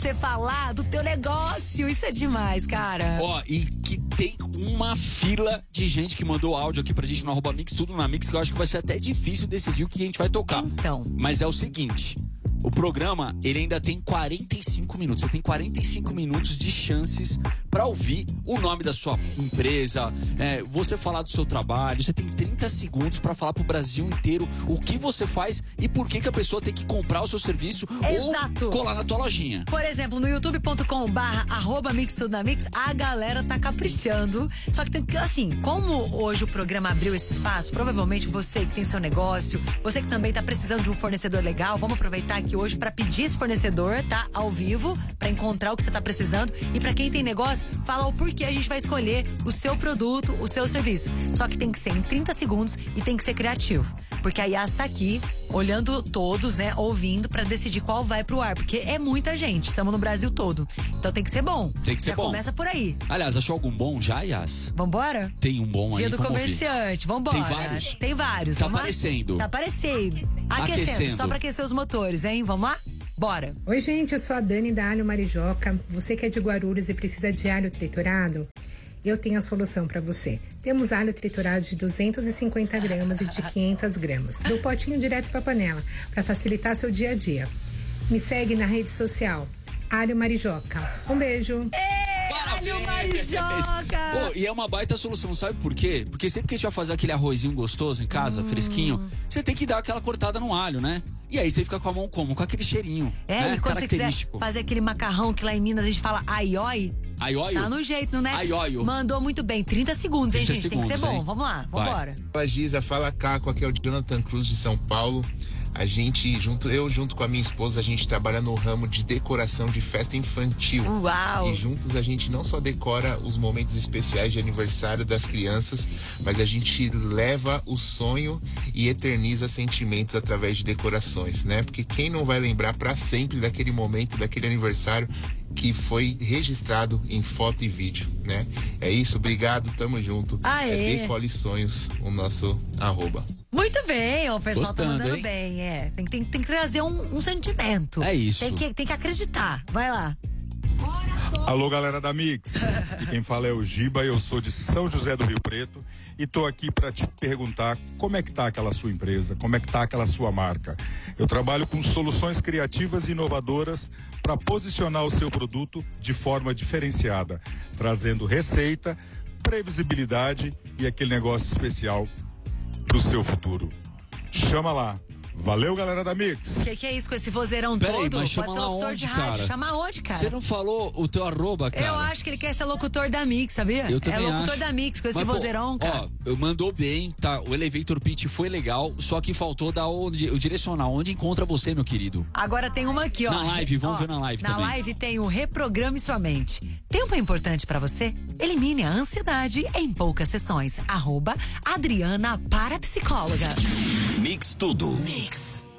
você falar do teu negócio. Isso é demais, cara. Ó, e que tem uma fila de gente que mandou áudio aqui pra gente no @mix, tudo na Mix, que eu acho que vai ser até difícil decidir o que a gente vai tocar. Então. Mas é o seguinte, o programa, ele ainda tem 45 minutos. Você tem 45 minutos de chances pra ouvir o nome da sua empresa, você falar do seu trabalho. Você tem 30 segundos pra falar pro Brasil inteiro o que você faz e por que a pessoa tem que comprar o seu serviço. Exato. Ou colar na tua lojinha. Por exemplo, no youtube.com/@mixtudonamix, a galera tá caprichando. Só que tem que, assim, como hoje o programa abriu esse espaço, provavelmente você que tem seu negócio, você que também tá precisando de um fornecedor legal, vamos aproveitar aqui hoje pra pedir esse fornecedor, tá? Ao vivo, pra encontrar o que você tá precisando. E pra quem tem negócio, fala o porquê a gente vai escolher o seu produto, o seu serviço. Só que tem que ser em 30 segundos e tem que ser criativo. Porque a Yas tá aqui, olhando todos, né? Ouvindo pra decidir qual vai pro ar. Porque é muita gente, estamos no Brasil todo. Então tem que ser bom. Tem que ser já bom. Começa por aí. Aliás, achou algum bom já, Yas? Vambora? Tem um bom Dia aí, do vamos ouvir. comerciante, vambora. Tem vários? Tem vários. Tá Vamos lá? aparecendo. Tá aparecendo. Aquecendo, só pra aquecer os motores, hein? Vamos lá? Bora. Oi, gente, eu sou a Dani da Alho Marijoca. Você que é de Guarulhos e precisa de alho triturado? Eu tenho a solução para você. Temos alho triturado de 250 gramas e de 500 gramas. Do potinho direto para a panela, para facilitar seu dia a dia. Me segue na rede social, Alho Marijoca. Um beijo. Alho Marijoca! Pô, e é uma baita solução, sabe por quê? Porque sempre que a gente vai fazer aquele arrozinho gostoso em casa, fresquinho, você tem que dar aquela cortada no alho, né? E aí você fica com a mão como? Com aquele cheirinho, né? E quando você quiser fazer aquele macarrão que lá em Minas a gente fala aioi, Aioio? tá no jeito, né? Aioio. Mandou muito bem. 30 segundos, hein, 30 gente? Tem que ser segundos, bom. hein? Vamos lá, Vai. vambora. Fala Giza, fala Caco, aqui é o Jonathan Cruz de São Paulo. A gente, junto com a minha esposa, a gente trabalha no ramo de decoração de festa infantil. Uau! E juntos a gente não só decora os momentos especiais de aniversário das crianças, mas a gente leva o sonho e eterniza sentimentos através de decorações, né? Porque quem não vai lembrar para sempre daquele momento, daquele aniversário que foi registrado em foto e vídeo, né? É isso, obrigado, tamo junto. Aê. É Decole Sonhos, o nosso @. Muito bem, o pessoal Gostando, tá mandando hein? bem, Tem que trazer um sentimento. É isso. Tem que acreditar. Vai lá. Alô, galera da Mix. E quem fala é o Giba, eu sou de São José do Rio Preto e tô aqui para te perguntar como é que tá aquela sua empresa, como é que tá aquela sua marca. Eu trabalho com soluções criativas e inovadoras para posicionar o seu produto de forma diferenciada, trazendo receita, previsibilidade e aquele negócio especial pro seu futuro. Chama lá. Valeu, galera da Mix. O que é isso com esse vozeirão Peraí, todo? mas chama Pode ser lá locutor onde, de rádio. cara? Chama onde, cara? Você não falou o teu @, cara? Eu acho que ele quer ser locutor da Mix, sabia? Eu também locutor acho. da Mix com esse Mas, pô, vozeirão, cara. Ó, mandou bem, tá? O Elevator Pitch foi legal, só que faltou dar o direcional. Onde encontra você, meu querido? Agora tem uma aqui, ó. Na live, vamos ver na live também. Na live tem o Reprograme Sua Mente. Tempo é importante pra você? Elimine a ansiedade em poucas sessões. @Adriana Parapsicóloga. Mix tudo. Mix.